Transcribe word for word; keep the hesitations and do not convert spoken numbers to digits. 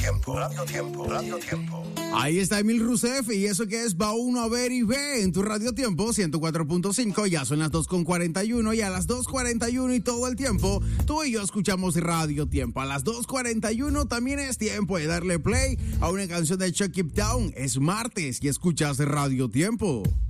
Tiempo, Radio Tiempo, Radio Tiempo. Ahí está Emil Rousseff y eso que es Va Uno a Ver y Ve en tu Radio Tiempo ciento cuatro punto cinco. Ya son las dos con cuarenta y uno y a las dos cuarenta y uno y todo el tiempo tú y yo escuchamos Radio Tiempo. A las dos cuarenta y uno también es tiempo de darle play a una canción de Chuck It Down. Es martes y escuchas Radio Tiempo.